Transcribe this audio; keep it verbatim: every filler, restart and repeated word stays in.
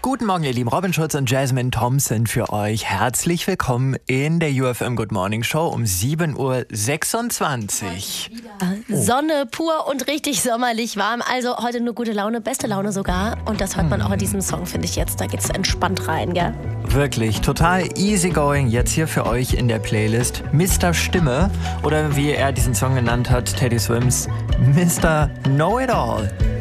Guten Morgen, ihr Lieben. Robin Schulz und Jasmine Thompson für euch. Herzlich willkommen in der U F M Good Morning Show um sieben Uhr sechsundzwanzig. Oh. Sonne pur und richtig sommerlich warm. Also heute nur gute Laune, beste Laune sogar. Und das hört man auch in diesem Song, finde ich jetzt. Da geht's entspannt rein, gell? Wirklich, total easygoing. Jetzt hier für euch in der Playlist Mister Stimme oder wie er diesen Song genannt hat, Teddy Swims, Mister Know-It-All.